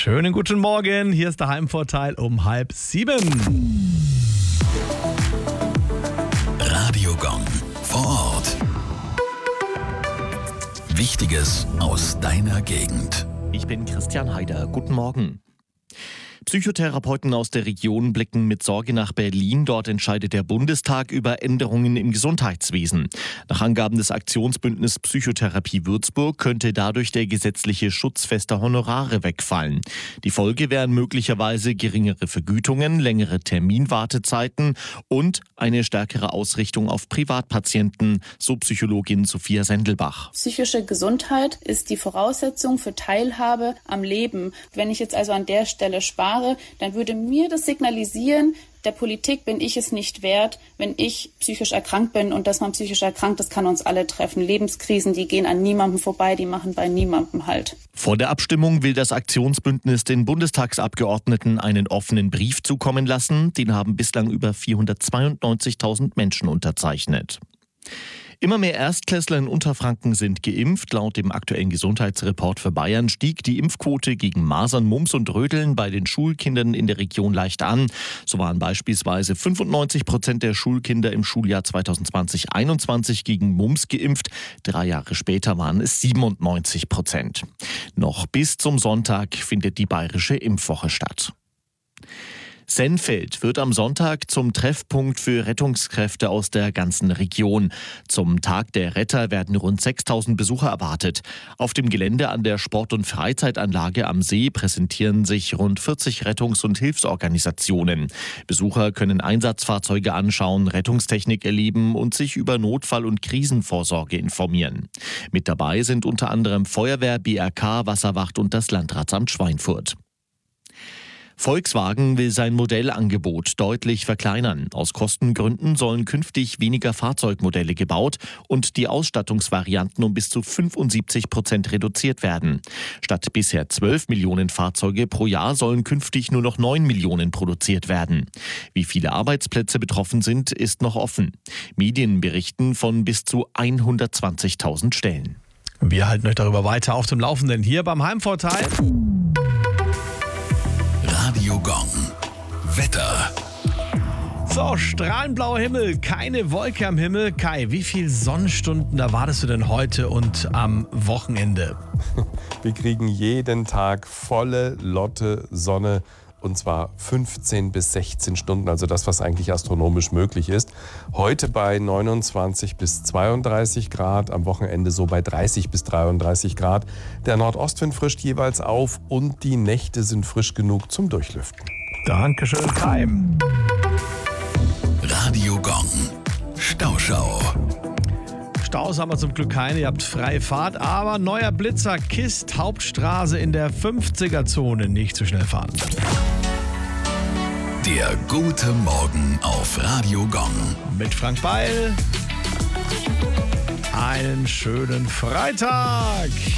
Schönen guten Morgen, hier ist der Heimvorteil um 6:30. Radio Gong vor Ort. Wichtiges aus deiner Gegend. Ich bin Christian Heider. Guten Morgen. Psychotherapeuten aus der Region blicken mit Sorge nach Berlin. Dort entscheidet der Bundestag über Änderungen im Gesundheitswesen. Nach Angaben des Aktionsbündnis Psychotherapie Würzburg könnte dadurch der gesetzliche Schutz fester Honorare wegfallen. Die Folge wären möglicherweise geringere Vergütungen, längere Terminwartezeiten und eine stärkere Ausrichtung auf Privatpatienten, so Psychologin Sophia Sendelbach. Psychische Gesundheit ist die Voraussetzung für Teilhabe am Leben. Wenn ich jetzt also an der Stelle spare, dann würde mir das signalisieren, der Politik bin ich es nicht wert, wenn ich psychisch erkrankt bin. Und dass man psychisch erkrankt, das kann uns alle treffen. Lebenskrisen, die gehen an niemandem vorbei, die machen bei niemandem Halt. Vor der Abstimmung will das Aktionsbündnis den Bundestagsabgeordneten einen offenen Brief zukommen lassen. Den haben bislang über 492.000 Menschen unterzeichnet. Immer mehr Erstklässler in Unterfranken sind geimpft. Laut dem aktuellen Gesundheitsreport für Bayern stieg die Impfquote gegen Masern, Mumps und Röteln bei den Schulkindern in der Region leicht an. So waren beispielsweise 95% der Schulkinder im Schuljahr 2020/21 gegen Mumps geimpft. 3 Jahre später waren es 97%. Noch bis zum Sonntag findet die bayerische Impfwoche statt. Sennfeld wird am Sonntag zum Treffpunkt für Rettungskräfte aus der ganzen Region. Zum Tag der Retter werden rund 6.000 Besucher erwartet. Auf dem Gelände an der Sport- und Freizeitanlage am See präsentieren sich rund 40 Rettungs- und Hilfsorganisationen. Besucher können Einsatzfahrzeuge anschauen, Rettungstechnik erleben und sich über Notfall- und Krisenvorsorge informieren. Mit dabei sind unter anderem Feuerwehr, BRK, Wasserwacht und das Landratsamt Schweinfurt. Volkswagen will sein Modellangebot deutlich verkleinern. Aus Kostengründen sollen künftig weniger Fahrzeugmodelle gebaut und die Ausstattungsvarianten um bis zu 75% reduziert werden. Statt bisher 12 Millionen Fahrzeuge pro Jahr sollen künftig nur noch 9 Millionen produziert werden. Wie viele Arbeitsplätze betroffen sind, ist noch offen. Medien berichten von bis zu 120.000 Stellen. Wir halten euch darüber weiter auf dem Laufenden hier beim Heimvorteil. Radio Gong. Wetter. So, strahlenblauer Himmel, keine Wolke am Himmel. Kai, wie viele Sonnenstunden erwartest du denn heute und am Wochenende? Wir kriegen jeden Tag volle Lotte Sonne. Und zwar 15 bis 16 Stunden, also das, was eigentlich astronomisch möglich ist. Heute bei 29 bis 32 Grad, am Wochenende so bei 30 bis 33 Grad. Der Nordostwind frischt jeweils auf und die Nächte sind frisch genug zum Durchlüften. Dankeschön, Kai. Radio Gong. Stauschau. Staus haben wir zum Glück keine, ihr habt freie Fahrt, aber neuer Blitzer Kist Hauptstraße in der 50er-Zone, nicht zu schnell fahren. Der gute Morgen auf Radio Gong. Mit Frank Beil. Einen schönen Freitag.